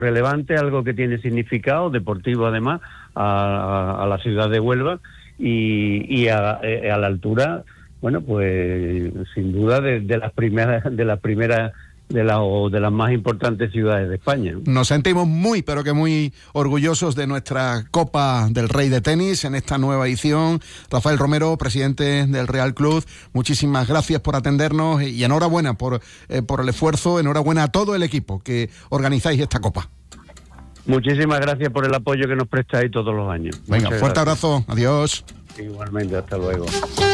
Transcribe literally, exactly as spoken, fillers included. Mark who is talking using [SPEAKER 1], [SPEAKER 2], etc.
[SPEAKER 1] relevante, algo que tiene significado deportivo además a, a, a la ciudad de Huelva y, y a, a la altura, bueno, pues sin duda de, de las primeras, de las primeras de, la, de las más importantes ciudades de España.
[SPEAKER 2] Nos sentimos muy, pero que muy orgullosos de nuestra Copa del Rey de Tenis en esta nueva edición. Rafael Romero, presidente del Real Club, muchísimas gracias por atendernos y enhorabuena por, eh, por el esfuerzo, enhorabuena a todo el equipo que organizáis esta Copa.
[SPEAKER 1] Muchísimas gracias por el apoyo que nos prestáis todos los años.
[SPEAKER 2] Venga,
[SPEAKER 1] Muchas
[SPEAKER 2] fuerte
[SPEAKER 1] gracias.
[SPEAKER 2] abrazo, adiós.
[SPEAKER 1] Igualmente, hasta luego.